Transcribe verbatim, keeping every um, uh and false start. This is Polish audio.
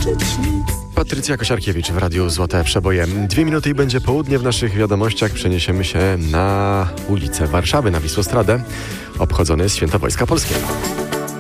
Patrycja Kosiarkiewicz w Radiu Złote Przeboje. Dwie minuty i będzie południe. W naszych wiadomościach przeniesiemy się na ulicę Warszawy, na Wisłostradę. Obchodzone jest Święto Wojska Polskiego.